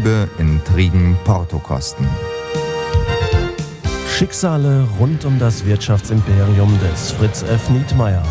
Liebe, Intrigen, Portokosten. Schicksale rund um das Wirtschaftsimperium des Fritz F. Nietmeyer.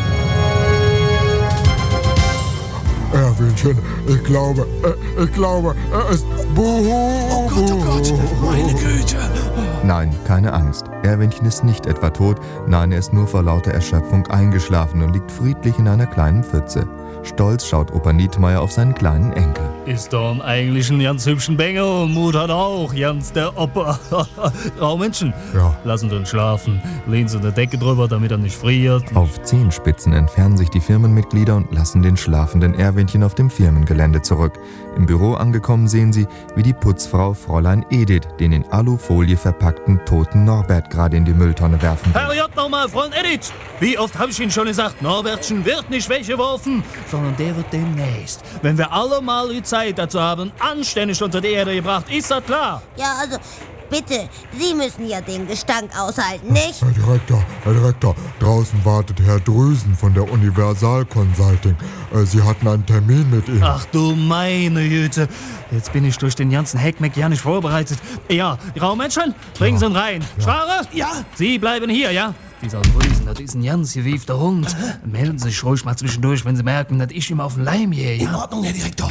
Erwinchen, ich glaube, er ist... Oh Gott, meine Güte. Nein, keine Angst. Erwinchen ist nicht etwa tot, nein, er ist nur vor lauter Erschöpfung eingeschlafen und liegt friedlich in einer kleinen Pfütze. Stolz schaut Opa Nietmeyer auf seinen kleinen Enkel. Ist doch eigentlich ein ganz hübschen Bengel und Mut hat auch, ganz der Opa. Raumenschen, Ja. lassen Sie uns schlafen. Lehnen Sie eine Decke drüber, damit er nicht friert. Auf Zehenspitzen entfernen sich die Firmenmitglieder und lassen den schlafenden Erwinchen auf dem Firmengelände zurück. Im Büro angekommen sehen sie, wie die Putzfrau Fräulein Edith den in Alufolie verpackten toten Norbert gerade in die Mülltonne werfen will. Herrgott nochmal, Freund Edith! Wie oft habe ich Ihnen schon gesagt, Norbertchen wird nicht weggeworfen, sondern der wird demnächst, wenn wir alle mal die Zeit dazu haben, anständig unter die Erde gebracht. Ist das klar? Ja, also, bitte, Sie müssen ja den Gestank aushalten, nicht? Herr Direktor, draußen wartet Herr Drüsen von der Universal Consulting. Sie hatten einen Termin mit ihm. Ach du meine Güte, jetzt bin ich durch den ganzen Heckmeck ja nicht vorbereitet. Ja, Raumenschen, bringen Sie ihn rein. Schware? Ja. Sie bleiben hier, ja? Dieser Drüsen, das ist ein ganz gewiefter Hund. Melden Sie sich ruhig mal zwischendurch, wenn Sie merken, dass ich ihm auf den Leim gehe, In ja? Ordnung, Herr Direktor.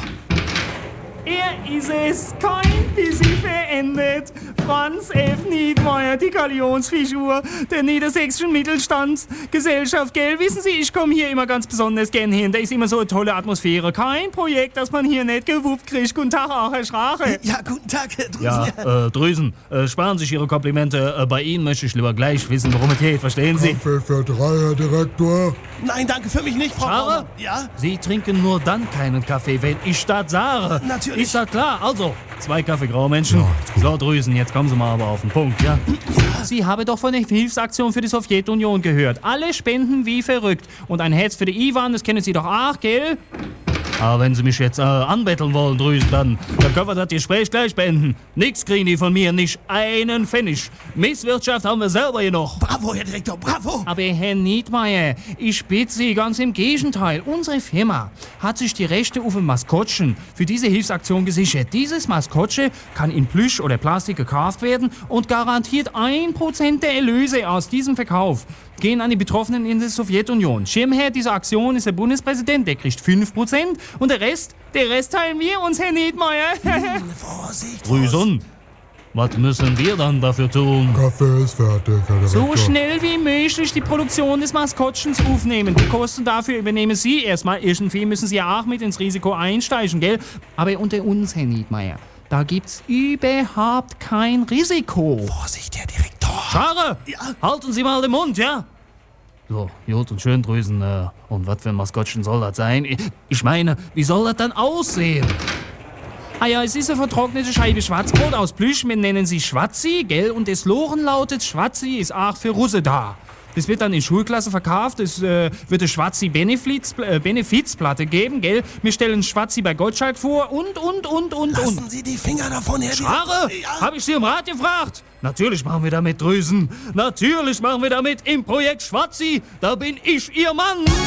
Er ist es, kein bisschen verendet. Franz F. Nietmeyer, die Galionsfigur der niedersächsischen Mittelstandsgesellschaft, gell? Wissen Sie, ich komme hier immer ganz besonders gern hin. Da ist immer so eine tolle Atmosphäre. Kein Projekt, das man hier nicht gewuppt kriegt. Guten Tag, auch Herr Schrache. Ja, guten Tag, Herr Drüsen. Ja, Drüsen, sparen Sie sich Ihre Komplimente. Bei Ihnen möchte ich lieber gleich wissen, worum es geht. Verstehen Sie? Kaffee für 3, Herr Direktor. Nein, danke, für mich nicht, Frau Schare? Baumann. Ja? Sie trinken nur dann keinen Kaffee, wenn ich das sage. Natürlich. Ist das klar? Also, 2 Kaffee, graue Menschen. Ja, ist gut. So, Drüsen, jetzt kommen Sie mal aber auf den Punkt, ja? Sie haben doch von der Hilfsaktion für die Sowjetunion gehört. Alle spenden wie verrückt. Und ein Herz für die Iwan, das kennen Sie doch auch, gell? Aber wenn Sie mich jetzt anbetteln wollen, Drüsen, dann können wir das Gespräch gleich beenden. Nix kriegen die von mir, nicht einen Pfennig. Misswirtschaft haben wir selber hier noch. Bravo, Herr Direktor, bravo. Aber Herr Nietmeyer, ich bitte Sie ganz im Gegenteil. Unsere Firma hat sich die Rechte auf ein Maskottchen für diese Hilfsaktion gesichert. Dieses Maskottchen kann in Plüsch oder Plastik gekauft werden und garantiert 1% der Erlöse aus diesem Verkauf gehen an die Betroffenen in der Sowjetunion. Schirmherr dieser Aktion ist der Bundespräsident, der kriegt 5% und der Rest teilen wir uns, Herr Nietmeyer. Vorsicht, Drüsen, was müssen wir dann dafür tun? Kaffee ist fertig, Herr Direktor. So schnell wie möglich die Produktion des Maskottchens aufnehmen. Die Kosten dafür übernehmen Sie erstmal. Irgendwie müssen Sie ja auch mit ins Risiko einsteigen, gell? Aber unter uns, Herr Nietmeyer, da gibt's überhaupt kein Risiko. Vorsicht, Herr Direktor. Schare! Ja. Halten Sie mal den Mund, ja? So, gut und schön, Drüsen. Und was für ein Maskottchen soll das sein? Ich meine, wie soll das dann aussehen? Ah ja, es ist eine vertrocknete Scheibe Schwarzbrot aus Plüsch. Wir nennen sie Schwatzi, gell? Und das Slogan lautet, Schwatzi ist auch für Russe da. Das wird dann in Schulklasse verkauft. Es wird eine Schwatzi Benefizplatte geben, gell? Wir stellen Schwatzi bei Gottschalk vor und. Lassen Sie die Finger davon, Herr Schare? Direktor. Ja. Hab ich Sie im Rat gefragt? Natürlich machen wir damit, Drüsen. Natürlich machen wir damit im Projekt Schwatzi. Da bin ich Ihr Mann.